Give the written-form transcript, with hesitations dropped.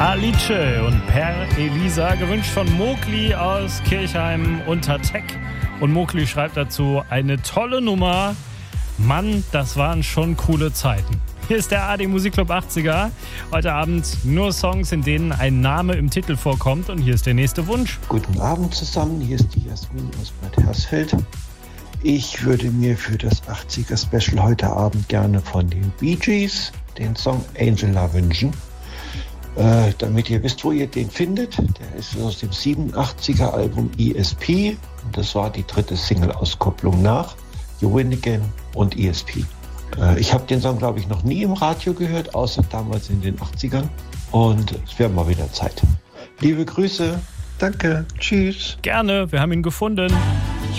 Alice und Per Elisa, gewünscht von Mogli aus Kirchheim unter Teck. Und Mogli schreibt dazu, eine tolle Nummer. Mann, das waren schon coole Zeiten. Hier ist der AD Musikclub 80er. Heute Abend nur Songs, in denen ein Name im Titel vorkommt. Und hier ist der nächste Wunsch. Guten Abend zusammen, hier ist die Jasmin aus Bad Hersfeld. Ich würde mir für das 80er-Special heute Abend gerne von den Bee Gees den Song Angela wünschen. Damit ihr wisst, wo ihr den findet. Der ist aus dem 87er Album ESP. Das war die dritte Single-Auskopplung nach You Win Again und ESP. Ich habe den Song, glaube ich, noch nie im Radio gehört, außer damals in den 80ern. Und es wäre mal wieder Zeit. Liebe Grüße. Danke. Tschüss. Gerne, wir haben ihn gefunden.